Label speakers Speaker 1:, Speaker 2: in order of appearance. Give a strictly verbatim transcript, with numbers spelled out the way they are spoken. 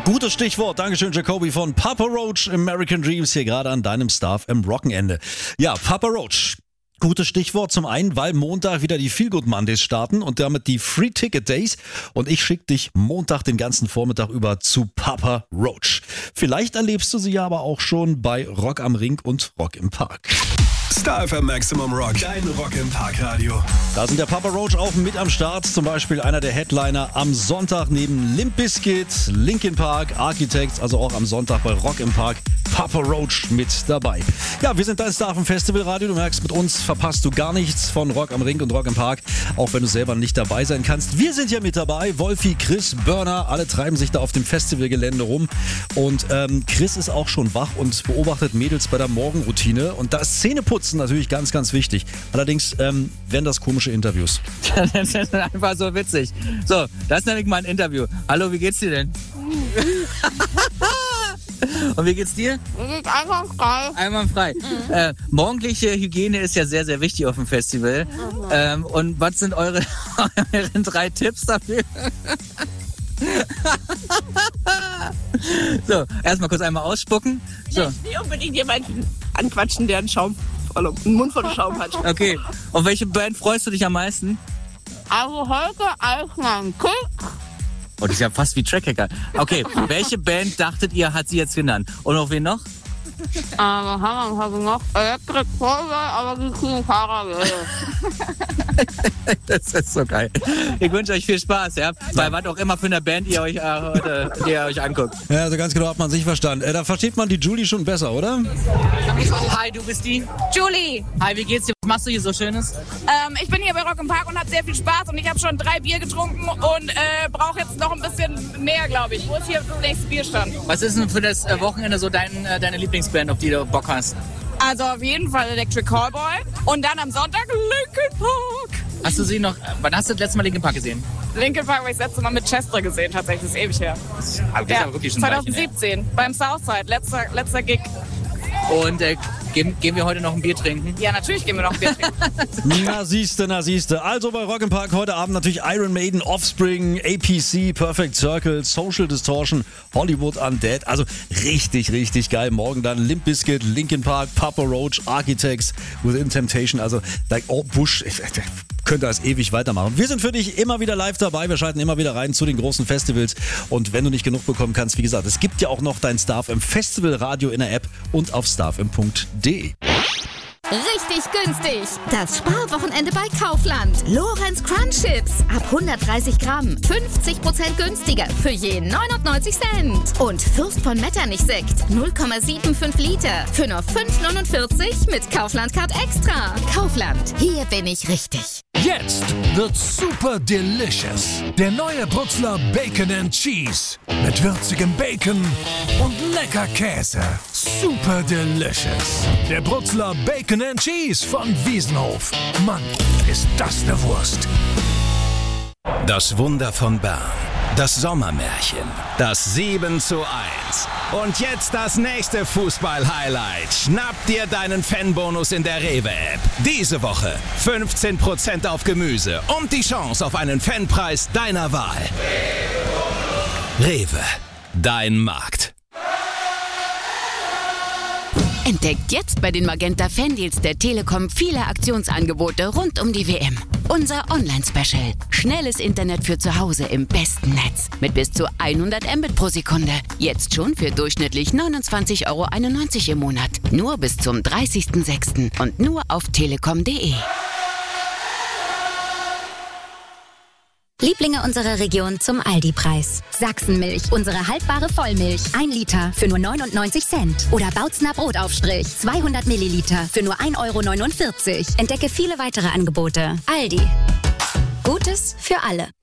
Speaker 1: Gutes Stichwort. Dankeschön, Jacoby von Papa Roach, American Dreams, hier gerade an deinem Star im Rockenende. Ja, Papa Roach. Gutes Stichwort. Zum einen, weil Montag wieder die Feel Good Mondays starten und damit die Free Ticket Days. Und ich schicke dich Montag den ganzen Vormittag über zu Papa Roach. Vielleicht erlebst du sie ja aber auch schon bei Rock am Ring und Rock im Park.
Speaker 2: Star F M Maximum Rock, dein Rock im Park Radio.
Speaker 1: Da sind der Papa Roach auch mit am Start. Zum Beispiel einer der Headliner am Sonntag neben Limp Bizkit, Linkin Park, Architects, also auch am Sonntag bei Rock im Park. Papa Roach mit dabei. Ja, wir sind dein Star vom Festival Radio. Du merkst, mit uns verpasst du gar nichts von Rock am Ring und Rock im Park, auch wenn du selber nicht dabei sein kannst. Wir sind ja mit dabei. Wolfi, Chris, Burner, alle treiben sich da auf dem Festivalgelände rum. Und ähm, Chris ist auch schon wach und beobachtet Mädels bei der Morgenroutine. Und da ist Zähneputzen natürlich ganz, ganz wichtig. Allerdings ähm, werden das komische Interviews.
Speaker 3: Das ist einfach so witzig. So, das ist nämlich mal ein Interview. Hallo, wie geht's dir denn? Und wie geht's dir?
Speaker 4: Mir geht's einwandfrei.
Speaker 3: Einwandfrei. Mhm. Äh, morgendliche Hygiene ist ja sehr, sehr wichtig auf dem Festival. Mhm. Ähm, und was sind eure, eure drei Tipps dafür? So, erstmal kurz einmal ausspucken. So.
Speaker 4: Nicht unbedingt jemanden anquatschen, der einen, Schaum, einen Mund voll Schaum hat.
Speaker 3: Okay. Auf welche Band freust du dich am meisten?
Speaker 4: Also heute Eismann Kick.
Speaker 3: Oh, das ist ja fast wie Trackhacker. Okay, welche Band dachtet ihr, hat sie jetzt genannt? Und auf wen noch?
Speaker 4: Aber haben wir noch Electric Folge, aber die kriegen Parallel.
Speaker 3: Das ist so geil. Ich wünsche euch viel Spaß, ja. Bei was auch immer für eine Band ihr euch äh, heute die ihr euch anguckt.
Speaker 1: Ja, also ganz genau hat man sich verstanden. Äh, da versteht man die Julie schon besser, oder?
Speaker 3: Hi, du bist die?
Speaker 5: Julie.
Speaker 3: Hi, wie geht's dir? Was machst du hier so Schönes?
Speaker 5: Ähm, ich bin hier bei Rock im Park und habe sehr viel Spaß und ich habe schon drei Bier getrunken und äh, brauche jetzt noch ein bisschen mehr, glaube ich. Wo ist hier der nächste Bierstand?
Speaker 3: Was ist denn für das äh, Wochenende so dein, äh, deine Lieblingsband, auf die du Bock hast?
Speaker 5: Also auf jeden Fall Electric Callboy und dann am Sonntag Linkin Park.
Speaker 3: Hast du sie noch, wann hast du das letzte Mal Linkin Park gesehen?
Speaker 5: Linkin Park habe ich das letzte Mal mit Chester gesehen, tatsächlich, das ist ewig her.
Speaker 3: Das ist aber
Speaker 5: ja,
Speaker 3: wirklich schon
Speaker 5: zwanzig siebzehn beim Southside, letzter, letzter Gig.
Speaker 3: Und äh, gehen, gehen wir heute noch ein Bier trinken?
Speaker 5: Ja, natürlich gehen wir noch ein Bier trinken.
Speaker 1: Na siehste, na siehste. Also bei Rock im Park heute Abend natürlich Iron Maiden, Offspring, A P C, Perfect Circle, Social Distortion, Hollywood Undead. Also richtig, richtig geil. Morgen dann Limp Bizkit, Linkin Park, Papa Roach, Architects, Within Temptation. Also like, oh, Bush, ich, ich könnte das ewig weitermachen. Wir sind für dich immer wieder live dabei. Wir schalten immer wieder rein zu den großen Festivals. Und wenn du nicht genug bekommen kannst, wie gesagt, es gibt ja auch noch dein Star im Festival Radio in der App und auf starfm punkt de.
Speaker 6: Richtig günstig. Das Sparwochenende bei Kaufland. Lorenz Crunch Chips ab hundertdreißig Gramm. fünfzig Prozent günstiger für je neunundneunzig Cent. Und Fürst von Metternich Sekt null Komma fünfundsiebzig Liter für nur fünf neunundvierzig mit Kaufland Card Extra. Kaufland, hier bin ich richtig.
Speaker 7: Jetzt wird super delicious. Der neue Brutzler Bacon and Cheese. Mit würzigem Bacon und lecker Käse. Super delicious. Der Brutzler Bacon and Cheese von Wiesenhof. Mann, ist das eine Wurst.
Speaker 2: Das Wunder von Bern. Das Sommermärchen. Das sieben zu eins. Und jetzt das nächste Fußball-Highlight. Schnapp dir deinen Fanbonus in der Rewe-App. Diese Woche fünfzehn Prozent auf Gemüse und die Chance auf einen Fanpreis deiner Wahl. Rewe, dein Markt.
Speaker 6: Entdeckt jetzt bei den Magenta Fandeals der Telekom viele Aktionsangebote rund um die W M. Unser Online-Special. Schnelles Internet für zu Hause im besten Netz. Mit bis zu hundert Mbit pro Sekunde. Jetzt schon für durchschnittlich neunundzwanzig Euro einundneunzig im Monat. Nur bis zum dreißigsten sechsten und nur auf telekom punkt de.
Speaker 8: Lieblinge unserer Region zum Aldi-Preis. Sachsenmilch, unsere haltbare Vollmilch. ein Liter für nur neunundneunzig Cent. Oder Bautzner Brotaufstrich, zweihundert Milliliter für nur ein Euro neunundvierzig. Entdecke viele weitere Angebote. Aldi. Gutes für alle.